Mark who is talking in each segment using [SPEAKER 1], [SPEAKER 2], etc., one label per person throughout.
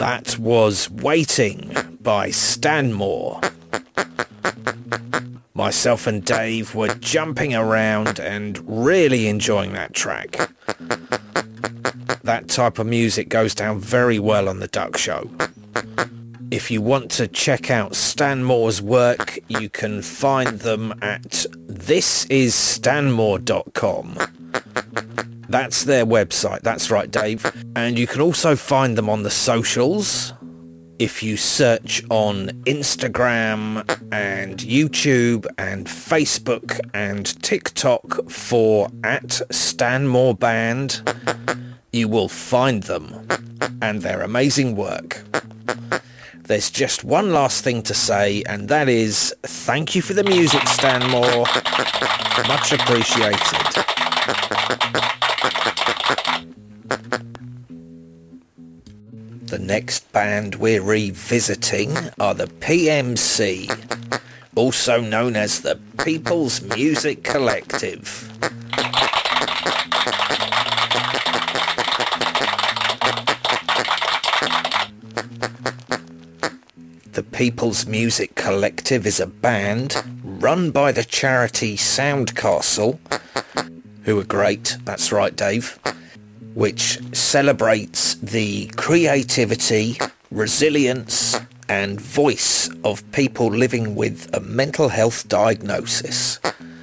[SPEAKER 1] That was Waiting by Stanmore. Myself and Dave were jumping around and really enjoying that track. That type of music goes down very well on the Duck Show. If you want to check out Stanmore's work, you can find them at thisisstanmore.com. That's their website. That's right, Dave. And you can also find them on the socials. If you search on Instagram and YouTube and Facebook and TikTok for @Stanmore Band, you will find them and their amazing work. There's just one last thing to say, and that is thank you for the music, Stanmore. Much appreciated. The next band we're revisiting are the PMC, also known as the People's Music Collective. The People's Music Collective is a band run by the charity Soundcastle, who are great, that's right, Dave, which celebrates the creativity, resilience and voice of people living with a mental health diagnosis.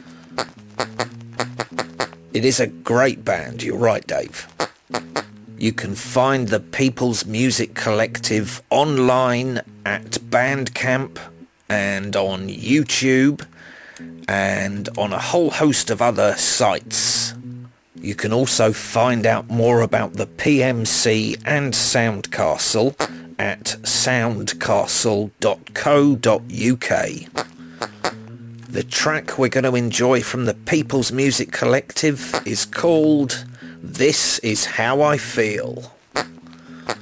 [SPEAKER 1] It is a great band, you're right, Dave. You can find the People's Music Collective online at Bandcamp and on YouTube and on a whole host of other sites. You can also find out more about the PMC and Soundcastle at soundcastle.co.uk. The track we're going to enjoy from the People's Music Collective is called This Is How I Feel.